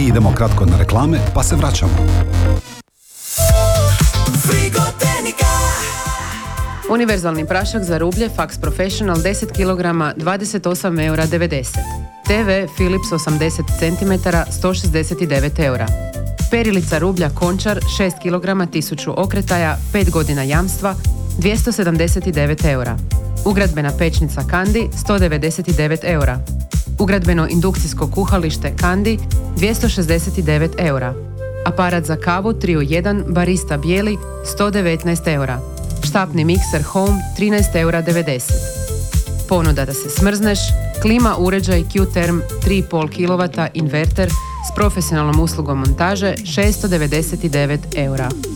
I idemo kratko na reklame, pa se vraćamo. Univerzalni prašak za rublje Fax Professional 10 kg 28,90 €. TV Philips 80 cm 169 €. Perilica rublja Končar 6 kg 1000 okretaja 5 godina jamstva 279 €. Ugradbena pečnica Kandi 199 €. Ugradbeno indukcijsko kuhalište Kandi 269 €. Aparat za kavu 3 u 1 Barista bijeli 119 €. Štapni mikser Home 13,90 €. Ponuda da se smrzneš, klima uređaj Q-Term 3,5 kW inverter s profesionalnom uslugom montaže 699 €.